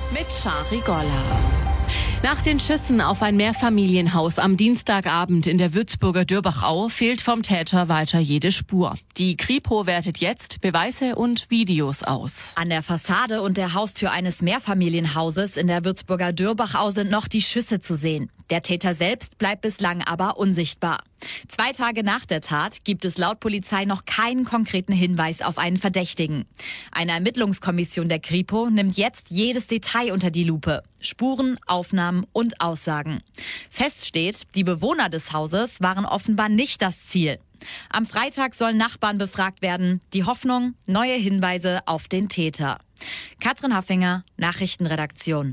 mit Shari Golla. Nach den Schüssen auf ein Mehrfamilienhaus am Dienstagabend in der Würzburger Dürbachau fehlt vom Täter weiter jede Spur. Die Kripo wertet jetzt Beweise und Videos aus. An der Fassade und der Haustür eines Mehrfamilienhauses in der Würzburger Dürbachau sind noch die Schüsse zu sehen. Der Täter selbst bleibt bislang aber unsichtbar. 2 Tage nach der Tat gibt es laut Polizei noch keinen konkreten Hinweis auf einen Verdächtigen. Eine Ermittlungskommission der Kripo nimmt jetzt jedes Detail unter die Lupe. Spuren, Aufnahmen und Aussagen. Fest steht, die Bewohner des Hauses waren offenbar nicht das Ziel. Am Freitag sollen Nachbarn befragt werden. Die Hoffnung, neue Hinweise auf den Täter. Katrin Haffinger, Nachrichtenredaktion.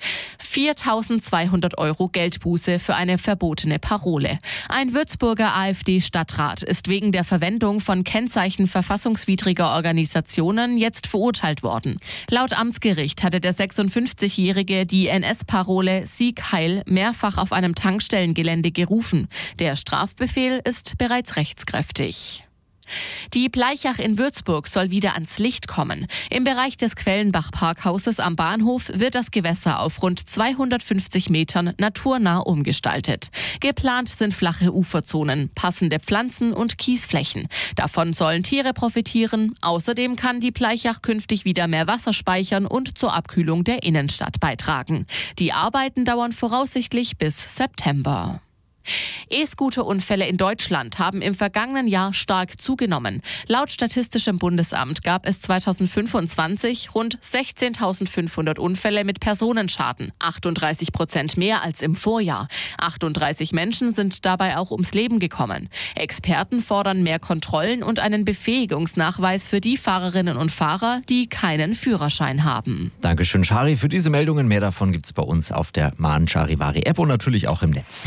4.200 € Geldbuße für eine verbotene Parole. Ein Würzburger AfD-Stadtrat ist wegen der Verwendung von Kennzeichen verfassungswidriger Organisationen jetzt verurteilt worden. Laut Amtsgericht hatte der 56-Jährige die NS-Parole Sieg Heil mehrfach auf einem Tankstellengelände gerufen. Der Strafbefehl ist bereits rechtskräftig. Die Bleichach in Würzburg soll wieder ans Licht kommen. Im Bereich des Quellenbach-Parkhauses am Bahnhof wird das Gewässer auf rund 250 Metern naturnah umgestaltet. Geplant sind flache Uferzonen, passende Pflanzen und Kiesflächen. Davon sollen Tiere profitieren. Außerdem kann die Bleichach künftig wieder mehr Wasser speichern und zur Abkühlung der Innenstadt beitragen. Die Arbeiten dauern voraussichtlich bis September. E-Scooter-Unfälle in Deutschland haben im vergangenen Jahr stark zugenommen. Laut Statistischem Bundesamt gab es 2025 rund 16.500 Unfälle mit Personenschaden, 38% mehr als im Vorjahr. 38 Menschen sind dabei auch ums Leben gekommen. Experten fordern mehr Kontrollen und einen Befähigungsnachweis für die Fahrerinnen und Fahrer, die keinen Führerschein haben. Dankeschön, Shari, für diese Meldungen. Mehr davon gibt's bei uns auf der Mahn Charivari App und natürlich auch im Netz.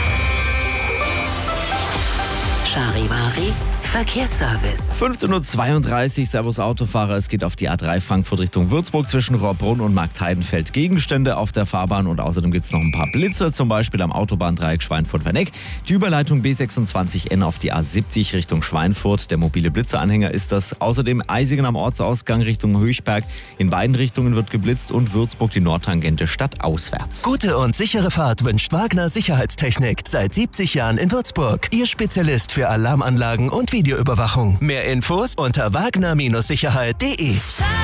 Charivari Verkehrsservice. 15.32 Uhr, Servus Autofahrer. Es geht auf die A3 Frankfurt Richtung Würzburg zwischen Rohrbrunn und Marktheidenfeld. Gegenstände auf der Fahrbahn und außerdem gibt es noch ein paar Blitzer, zum Beispiel am Autobahndreieck Schweinfurt-Werneck. Die Überleitung B26N auf die A70 Richtung Schweinfurt. Der mobile Blitzeranhänger ist das. Außerdem Eisingen am Ortsausgang Richtung Höchberg. In beiden Richtungen wird geblitzt und Würzburg die Nordtangente stadtauswärts. Gute und sichere Fahrt wünscht Wagner Sicherheitstechnik. Seit 70 Jahren in Würzburg. Ihr Spezialist für Alarmanlagen und Videoüberwachung. Mehr Infos unter wagner-sicherheit.de.